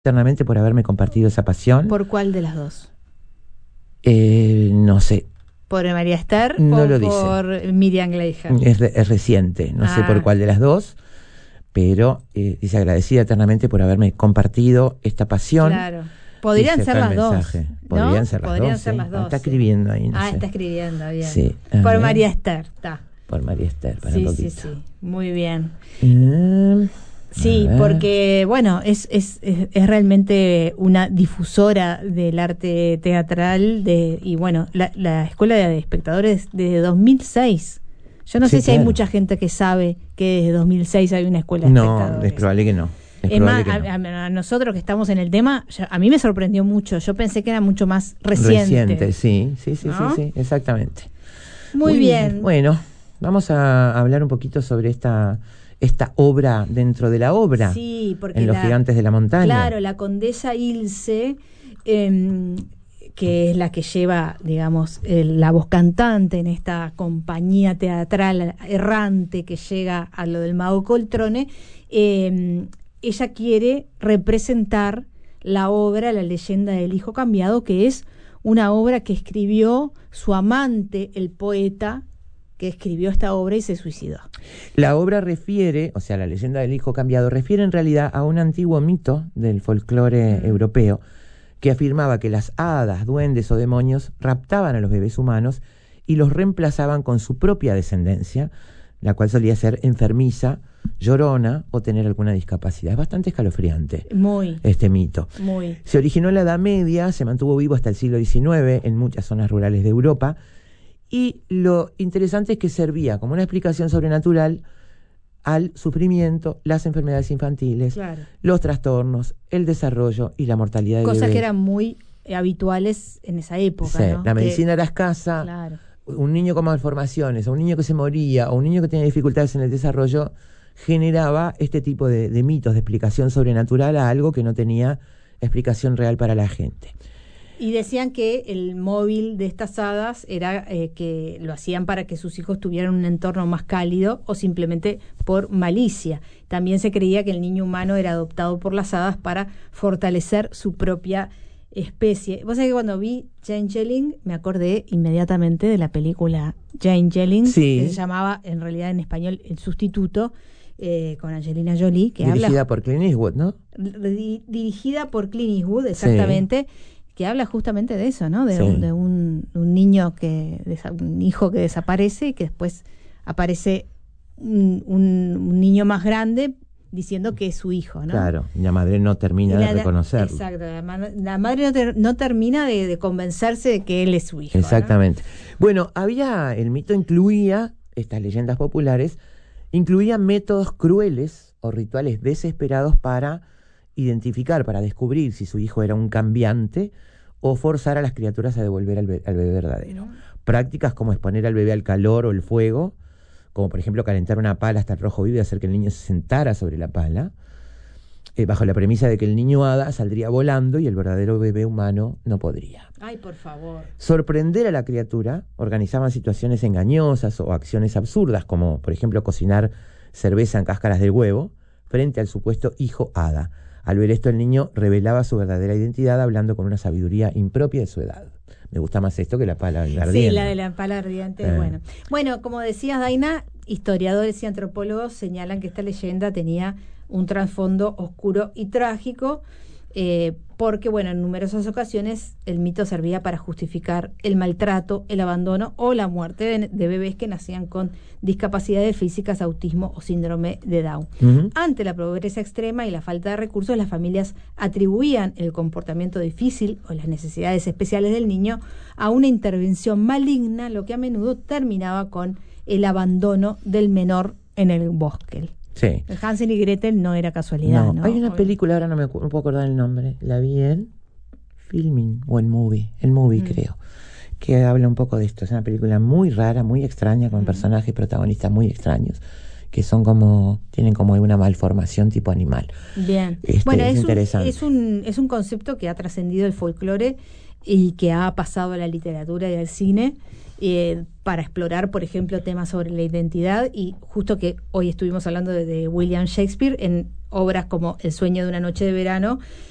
eternamente por haberme compartido esa pasión. ¿Por cuál de las dos? No sé. ¿Por María Esther No o lo dice. por Miriam Gleijer? Es reciente, no sé por cuál de las dos, pero dice agradecida eternamente por haberme compartido esta pasión. Claro. Podrían ser las dos. Podrían ser las dos. Está escribiendo ahí. No sé. Está escribiendo, bien. Sí, por María Esther, está. Por María Esther, para sí, un poquito. Sí, muy bien. Sí, porque bueno, es realmente una difusora del arte teatral y bueno, la Escuela de Espectadores desde 2006. Yo no sé si hay mucha gente que sabe que desde 2006 hay una Escuela de Espectadores. No, es probable que no. Es más, a nosotros que estamos en el tema, a mí me sorprendió mucho. Yo pensé que era mucho más reciente. Sí, exactamente. Muy bien. Bueno, vamos a hablar un poquito sobre esta obra dentro de la obra. Sí, porque en Los Gigantes de la Montaña. Claro, la condesa Ilse, que es la que lleva, digamos, la voz cantante en esta compañía teatral errante que llega a lo del Mago Coltrone. Ella quiere representar la obra La leyenda del hijo cambiado, que es una obra que escribió su amante, el poeta, que escribió esta obra y se suicidó. La obra refiere, o sea, La leyenda del hijo cambiado, refiere en realidad a un antiguo mito del folclore europeo que afirmaba que las hadas, duendes o demonios raptaban a los bebés humanos y los reemplazaban con su propia descendencia, la cual solía ser enfermiza, llorona o tener alguna discapacidad. Es bastante escalofriante este mito. Se originó en la Edad Media, se mantuvo vivo hasta el siglo XIX en muchas zonas rurales de Europa, y lo interesante es que servía como una explicación sobrenatural al sufrimiento, las enfermedades infantiles, los trastornos, el desarrollo y la mortalidad del bebé. Cosas que eran muy habituales en esa época, sí, ¿no? La medicina era escasa, un niño con malformaciones, o un niño que se moría, o un niño que tenía dificultades en el desarrollo, generaba este tipo de mitos, de explicación sobrenatural a algo que no tenía explicación real para la gente. Y decían que el móvil de estas hadas era que lo hacían para que sus hijos tuvieran un entorno más cálido o simplemente por malicia. También se creía que el niño humano era adoptado por las hadas para fortalecer su propia especie. Vos sabés que cuando vi Changeling me acordé inmediatamente de la película Changeling, que se llamaba en realidad en español El Sustituto, con Angelina Jolie, que dirigida por Clint Eastwood, ¿no? Dirigida por Clint Eastwood, exactamente. Que habla justamente de eso, ¿no? De un niño un hijo que desaparece y que después aparece un niño más grande diciendo que es su hijo, ¿no? Claro, y la madre no termina de reconocerlo. Exacto, la madre no termina de convencerse de que él es su hijo. Exactamente. ¿No? Bueno, el mito incluía, estas leyendas populares, incluían métodos crueles o rituales desesperados para identificar, para descubrir si su hijo era un cambiante o forzar a las criaturas a devolver al bebé verdadero. Prácticas como exponer al bebé al calor o el fuego, como por ejemplo calentar una pala hasta el rojo vivo y hacer que el niño se sentara sobre la pala, bajo la premisa de que el niño hada saldría volando y el verdadero bebé humano no podría. Ay, por favor. Sorprender a la criatura, organizaban situaciones engañosas o acciones absurdas, como por ejemplo cocinar cerveza en cáscaras de huevo frente al supuesto hijo hada. Al ver esto, el niño revelaba su verdadera identidad hablando con una sabiduría impropia de su edad. Me gusta más esto que la pala ardiente. Sí, la de la pala ardiente, Bueno, como decías, Daina, historiadores y antropólogos señalan que esta leyenda tenía un trasfondo oscuro y trágico, porque, en numerosas ocasiones el mito servía para justificar el maltrato, el abandono o la muerte de bebés que nacían con discapacidades físicas, autismo o síndrome de Down. Ante la pobreza extrema y la falta de recursos, las familias atribuían el comportamiento difícil o las necesidades especiales del niño a una intervención maligna, lo que a menudo terminaba con el abandono del menor en el bosque. Sí. El Hansel y Gretel no era casualidad, ¿no? Hay una película, ahora no puedo acordar el nombre, la vi en Filming o en Movie, creo, que habla un poco de esto. Es una película muy rara, muy extraña, con personajes protagonistas muy extraños, que tienen como una malformación tipo animal. Bien. Es interesante. Es un concepto que ha trascendido el folclore y que ha pasado a la literatura y al cine, para explorar, por ejemplo, temas sobre la identidad, y justo que hoy estuvimos hablando de William Shakespeare en obras como El sueño de una noche de verano,